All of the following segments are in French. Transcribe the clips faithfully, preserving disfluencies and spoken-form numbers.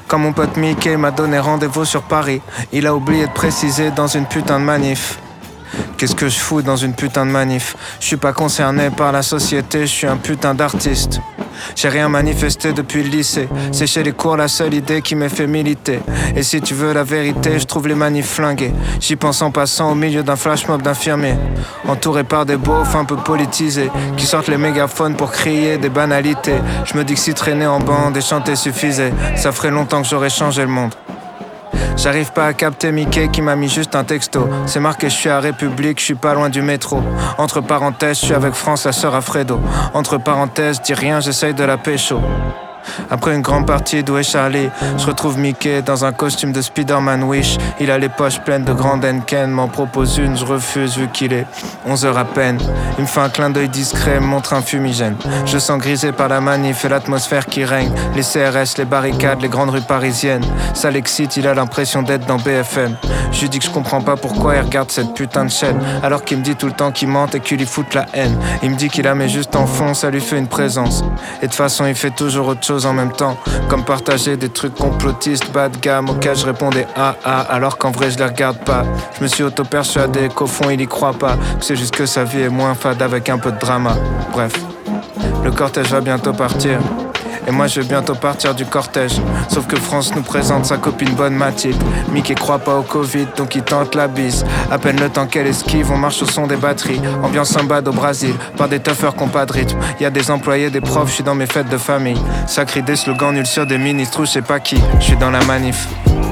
Quand mon pote Mickey m'a donné rendez-vous sur Paris, il a oublié de préciser dans une putain de manif. Qu'est-ce que je fous dans une putain de manif? Je suis pas concerné par la société, je suis un putain d'artiste. J'ai rien manifesté depuis le lycée. C'est chez les cours la seule idée qui m'ait fait militer. Et si tu veux la vérité, je trouve les manifs flingués. J'y pense en passant au milieu d'un flash mob d'infirmiers, entouré par des beaufs un peu politisés, qui sortent les mégaphones pour crier des banalités. Je me dis que si traîner en bande et chanter suffisait, ça ferait longtemps que j'aurais changé le monde. J'arrive pas à capter Mickey qui m'a mis juste un texto. C'est marqué je suis à République, je suis pas loin du métro. Entre parenthèses, je suis avec France, la sœur Alfredo. Entre parenthèses, dis rien, j'essaye de la pécho. Après une grande partie d'Où est Charlie, je retrouve Mickey dans un costume de Spider-Man Wish. Il a les poches pleines de grandes Henken, m'en propose une, je refuse vu qu'il est onze heures à peine. Il me fait un clin d'œil discret, me montre un fumigène. Je sens grisé par la manif et l'atmosphère qui règne. Les C R S, les barricades, les grandes rues parisiennes. Ça l'excite, il a l'impression d'être dans B F M. Je lui dis que je comprends pas pourquoi il regarde cette putain de chaîne, alors qu'il me dit tout le temps qu'il mente et qu'il lui fout la haine. Il me dit qu'il la met juste en fond, ça lui fait une présence. Et de façon il fait toujours autre chose en même temps, comme partager des trucs complotistes bas de gamme auxquels je répondais ah ah alors qu'en vrai je les regarde pas. Je me suis auto-persuadé qu'au fond il y croit pas, que c'est juste que sa vie est moins fade avec un peu de drama. Bref, le cortège va bientôt partir et moi je vais bientôt partir du cortège. Sauf que France nous présente sa copine bonne Mathilde. Mickey croit pas au Covid donc il tente la bise. À peine le temps qu'elle esquive, on marche au son des batteries. Ambiance sambade au Brésil, par des tuffers qui ont pas de rythme. Y'a des employés, des profs, je suis dans mes fêtes de famille. Ça crie des slogans nuls sur des ministres ou je sais pas qui. Je suis dans la manif.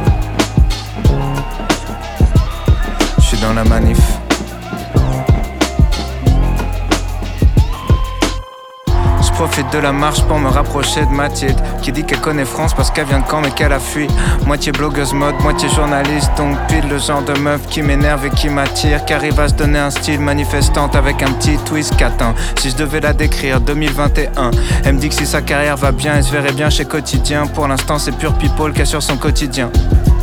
Je suis dans la manif. Je profite de la marche pour me rapprocher de Mathilde, qui dit qu'elle connaît France parce qu'elle vient de Caen mais qu'elle a fui. Moitié blogueuse mode, moitié journaliste, donc pile le genre de meuf qui m'énerve et qui m'attire, qui arrive à se donner un style manifestante avec un petit twist catin. Si je devais la décrire, deux mille vingt et un, elle me dit que si sa carrière va bien, elle se verrait bien chez Quotidien. Pour l'instant c'est pure people qu'elle sur son quotidien.